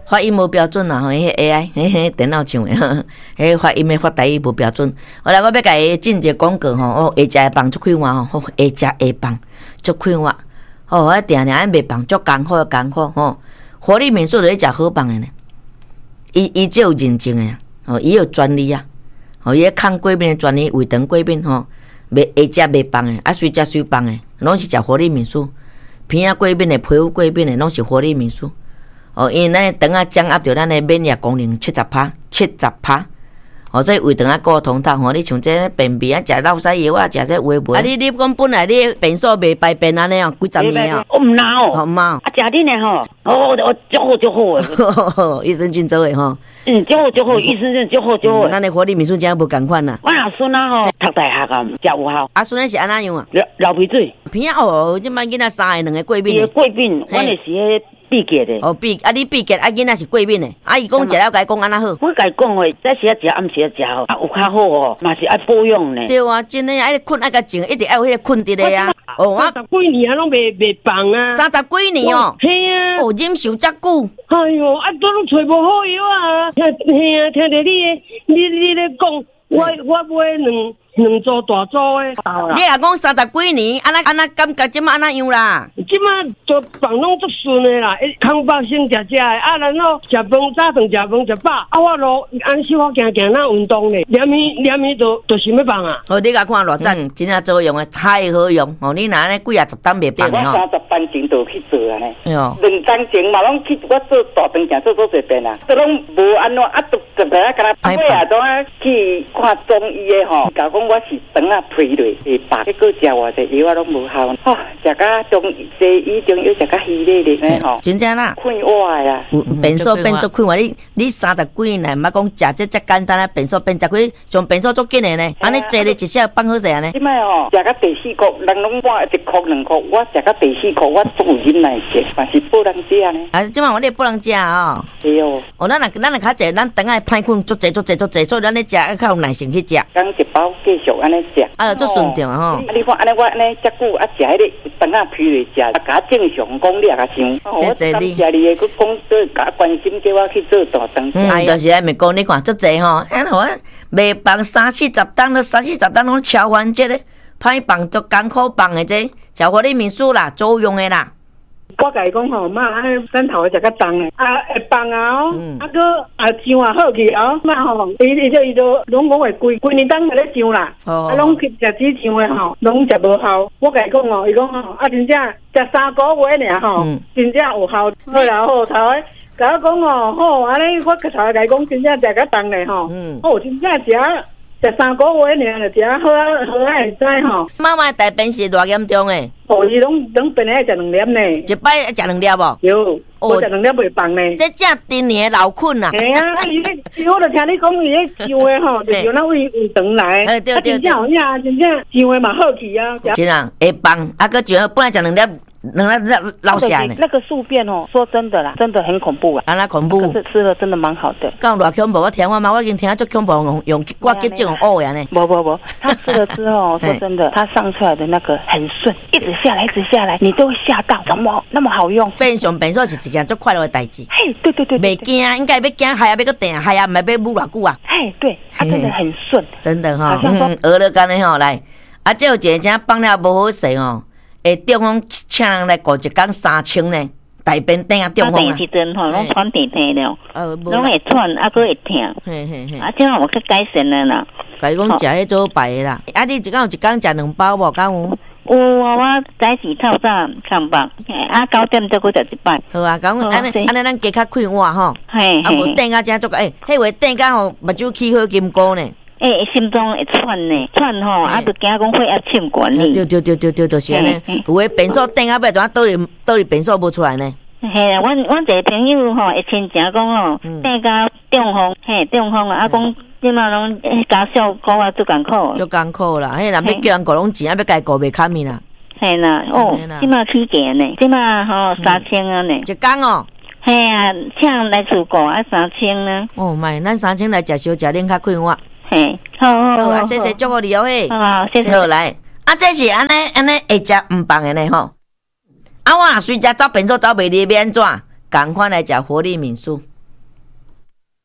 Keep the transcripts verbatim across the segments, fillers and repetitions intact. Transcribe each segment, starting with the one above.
发音无标准啊，吼，迄 A I， 嘿嘿，电脑唱的，迄发音的发台语无标准。后来我要甲伊进一个广告吼，哦，会食的饭足快活吼，会食会饭足快活，吼，我定定爱卖饭足艰苦艰苦吼。活力民宿就咧食好饭的呢，伊伊只有认证的，吼，伊有专利啊，吼，伊咧抗过敏的专利，胃肠过敏吼，袂会食袂饭的，啊，随食随饭的，拢是食活力民宿。鼻仔过敏的、皮肤过敏的，拢是活力民宿。哦，因为咱肠仔掌握着咱的免疫功能七十趴，七十趴。哦，所以胃肠仔顾通透吼，你像这便秘啊，食落屎药啊，食这维无。啊，你你讲本来你便所袂排便安尼哦，几十年哦。 我唔拿哦， 好嘛。 啊，食恁的吼，哦，我足好足好的。益生菌做的吼。 嗯，足好足好，益生菌足好足好。 咱的活力民宿真无共款啦。 我阿孙啊吼，读大学啊，食有效。 阿孙是安怎样啊？ 流流鼻水。 鼻啊哦，即摆囡仔三个两个过敏的。 过敏，阮的是迄。闭结的哦，闭啊！你闭结啊，囡仔是过敏的。啊，伊讲食了，甲伊讲安那好。 我甲伊讲诶，早时啊食，暗时啊食哦，啊有较好哦，嘛是爱保养呢。 对啊，真诶，爱困爱甲静，一直爱有迄个困伫咧啊。 哦，三十几年啊，拢袂袂放啊。 三十几年哦。 嘿啊。 哦，忍受遮久。 哎哟，啊，都拢找无好药啊！听嘿啊，听着你诶，你你咧讲，我我买两。两组大组诶， 你若讲三十几年，安那安那感觉即马安那样啦？ 即马做饭拢足顺诶啦，空饱先食食诶，啊，然后食饭早顿食饭食饱，啊，我咯按时我行行那运动咧，连咪连咪就就想要放啊。 哦，你甲看偌赞，真正做用诶，太好用哦！你若安尼几啊十担袂放吼。我三十班前就去做啊呢。 哎哟。 两工前嘛拢去我做大肠镜做做一遍啊，都拢无安怎啊，都十来啊，敢若尾啊，都啊去看中医诶吼，甲讲。我是肠啊皮落会白，结果食偌济药啊拢无效，吼，食甲中西医中药食甲稀咧咧咧吼， 真正啦， 困活啊！ 便所变做困活，你你三十几年来，毋捌讲食这遮简单啊，便所变食几，上便所足紧的呢，安尼坐咧一下放好势安尼。 即摆吼，食甲第四箍，人拢换一箍两箍，我食甲第四箍，我足有忍耐性，嘛是不能食呢。 啊，即摆我哋不能食哦。 对哦。 哦，咱若咱若较济，咱肠仔歹困，足济足济足济，所以咱咧食较有耐性去食。 刚一包继续安尼食。 啊，足顺畅啊吼！ 啊，你看安尼我安尼遮久啊，食迄个肠仔皮来食，啊，甲正常讲你也甲想。 谢谢你。 我感谢你，佮讲做甲关心叫我去做大肠。 嗯，就是安咪讲你看足济吼，安我卖放三四十担，都三四十担拢超完节咧，歹放足艰苦放的这，食活力民宿啦，足用的啦。 我甲伊讲吼，妈，安尼等头食较重诶，啊会放啊哦，啊个啊上啊好去哦，妈吼，伊伊就伊就拢讲会规规年当在咧上啦，啊拢去食纸上诶吼，拢食无效。我甲伊讲哦，伊讲吼，啊真正食三个月尔吼，真正有效。好啦好头诶，甲我讲哦，好安尼我头甲伊讲真正食较重咧吼，哦真正食。食三个月尔就食好啊，好啊会知吼。 妈妈大便是偌严重诶？ 哦，伊拢拢变来食两粒呢。 一摆食两粒无？ 有，我食两粒袂放呢。 这正真年的老困啊！ 嘿啊，啊伊咧，我就听你讲伊咧上诶吼，就由那胃胃肠来。 哎对对对。 真正有影，真正上诶嘛好去啊。 真啊，会放，啊个就本来食两粒。能那那老下呢？ 那个宿便哦，说真的啦，真的很恐怖啊！ 啊，那恐怖。 可是吃了真的蛮好的。 讲偌恐怖，我听我妈，我已经听啊足恐怖，用用我急症用呕呀呢。 不不不，他吃了之后，说真的，他上出来的那个很顺，一直下来，一直下来，你都会吓到，怎么那么好用？ 变上变数是一件足快乐的代志。 嘿，对对对， 袂惊，应该要惊，还要要个定，还要唔系要捂偌久啊？ 嘿，对，他真的很顺， 真的哈。嗯，学了干呢吼来，啊，这有一个正放了无好势哦。诶，中风请人来过一工三千呢，大便顶啊中风啊！ 时阵吼，拢喘甜甜了，拢会喘，啊，佮会痛。 嘿嘿嘿， 啊，这样我去改善了啦。 甲伊讲食迄做白的啦，啊，你一工有一工食两包无？敢有？ 有啊，我早时透早上班，啊，九点再佮食一摆。 好啊，讲安尼安尼，咱加较快活吼。 嘿， 啊，无顶啊，正足个诶，迄话顶甲吼，目睭起好金菇呢。 诶、欸，心脏会喘呢，喘吼，啊，就惊讲血压欠管呢。 对对对对对，就是安尼。有诶，便所顶啊，尾怎倒里倒里便所无出来呢？ 嘿啦，阮阮一个朋友吼，会亲情讲吼，顶到中风，嘿，中风啊，啊讲即马拢家小讲啊，足艰苦。 足艰苦啦，嘿，若要叫人顾拢钱，啊，要家顾袂堪面啦。 嘿啦，哦，即马起价呢，即马吼三千啊呢。 一工哦。 嘿啊，请来厝顾啊三千呢。 哦，妈，咱三千来食小食，恁较快活。 嘿，好好好， 啊，谢谢祝福你哦嘿。 好，谢谢。 好来，啊，这是安尼安尼会食毋放的呢吼。啊，我若随食走便所走袂离，要安怎？赶快来食活力民宿。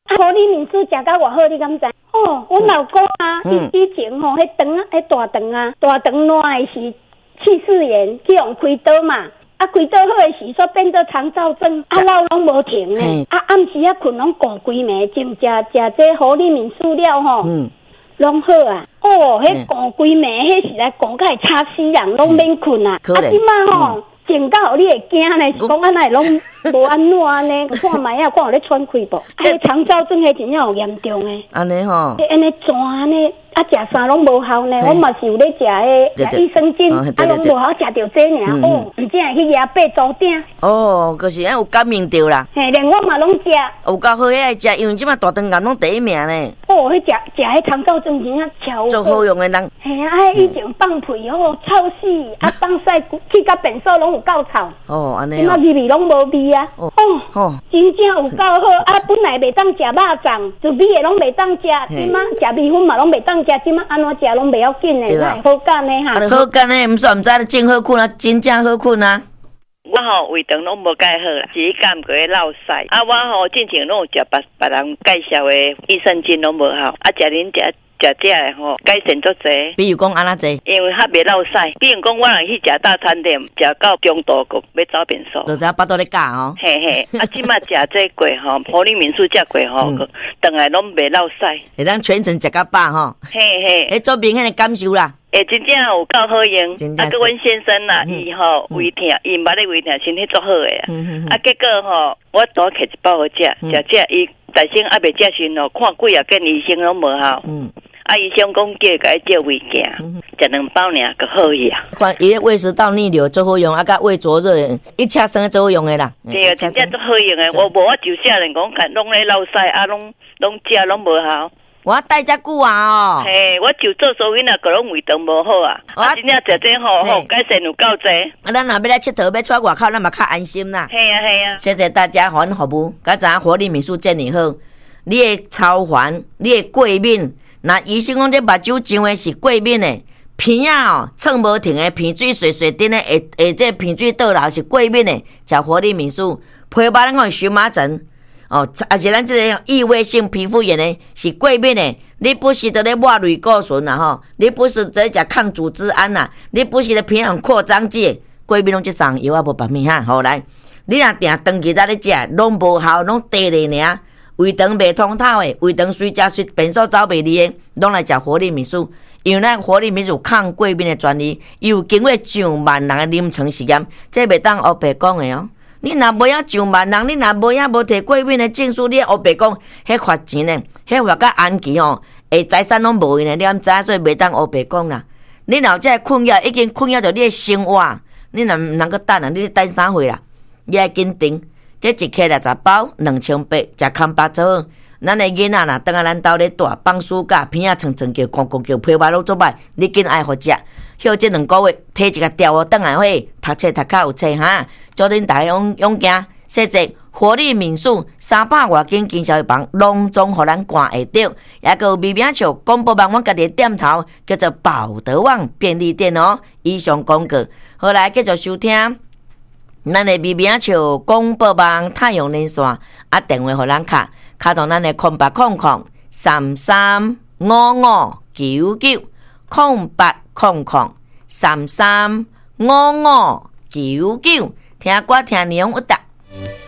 互你面子食到偌好，你敢知？哦，阮老公啊，伊以前吼，迄肠啊，迄大肠啊，大肠烂的是气室炎，去用开刀嘛。啊，开刀好的时，煞变做肠燥症，啊，老拢无停呢。啊，暗时啊困拢顾规暝，净食食这互你面塑料吼，拢好啊。哦，迄顾规暝，迄实在顾甲会吵死人，拢免困啊。啊，即马吼。静到你会惊呢，是讲安那拢无安怎呢？看卖啊，看有咧喘气无？迄肠燥症迄真正有严重诶。 安尼吼， 安尼转呢，啊食啥拢无效呢？我嘛是有咧食迄益生菌，啊拢无效，食着这尔。哦，毋正会去压八组顶。 哦，可是安有感应着啦。 嘿，连我嘛拢食。 有够好爱食，因为即马大肠癌拢第一名呢。 哦，迄食食迄肠燥症真正超做好用诶人。 嘿啊，以前放屁哦，臭死！啊，放屎去甲便所拢有够臭。 哦，安尼。 即马味味拢无味啊！哦，哦，真正有够好啊！本来袂当食肉粽，就味的拢袂当食，即马食米粉嘛拢袂当食，即马安怎食拢袂要紧的，那会好干的哈。 好干的，毋算毋知真好困啊，真正好困啊！ 我吼胃肠拢无介好啦，只是感觉落屎。啊，我吼之前拢有食别别人介绍的益生菌拢无好，啊，食恁食。食这个吼改善足侪， 比如讲安怎济？ 因为较袂落屎。比如讲，我若去食大餐店，食到中途个要走便所， 就知巴肚咧假吼。 嘿嘿，啊，即马食这过吼，普利民宿食过吼，顿来拢袂落屎。 会当全程食到饱吼。 嘿嘿， 诶，做明显的感受啦。 诶，真正有够好用。啊，个阮先生啦，伊吼胃疼，伊捌咧胃疼，身体足好诶啊。啊，结果吼，我多摕一包好食，食这伊大先还袂食时吼，看几啊间医生拢无效。嗯。啊，医生讲叫甲伊照胃镜，食两包尔就好去啊。 看伊胃食道逆流最好用，啊，甲胃灼热一车生最好用的啦。 对啊，真正最好用的。我无我就少年讲，看拢咧落屎，啊，拢拢食拢无效。 我带遮久啊哦。 嘿，我就做所以呐，个拢胃肠无好啊。啊，真正食这吼吼，改善有够济。 啊，咱若要来佚佗，要出外口，咱嘛较安心啦。 嘿啊嘿啊。 谢谢大家还服务，甲知影活力民宿遮尔好，你的超环，你的过敏。那医生讲，这目睭上的是过敏的鼻啊哦，蹭无停的鼻水水水顶的，下下这鼻水倒流是过敏的，食活力民宿，皮肤咱讲荨麻疹哦，而且咱这个异位性皮肤炎呢是过敏的，你不时得咧抹类固醇啦吼，你不时得食抗组织胺啦，你不时得平衡扩张剂，过敏拢即项药啊无别物哈，好来，你若定长期在咧食，拢无效，拢低咧尔。胃肠袂通透的，胃肠随食随便所走袂离的，拢来食活力民宿。因为咱活力民宿抗过敏的专利，又经过上万人的临床实验，这袂当黑白讲的哦。你若无影上万人，你若无影无摕过敏的证书，你黑白讲，迄罚钱呢？迄罚甲安期哦，诶财产拢无用呢，你敢知？所以袂当黑白讲啦。你若这困扰已经困扰着你的生活，你若毋通搁等啊？你等啥货啦？你爱紧订。这一克六十包，两千八，食康巴做好。咱的囡仔若等下咱兜咧大，放暑假，鼻仔蹭蹭叫，咕咕叫，皮肤拢做歹，你紧爱好食。休这两个月，摕一个调哦，等下会读册读较有册哈。祝恁大家勇勇行，谢谢活力民宿三百外间经销房，隆重互咱赶会到，也个有微名笑广播网，阮家己的店头叫做宝德旺便利店哦。以上广告，好来继续收听。咱的微名笑广播网太阳连线啊，电话互咱卡，卡到咱的空八空空三三五五九九空八空空三三五五九九，听歌听内容有答。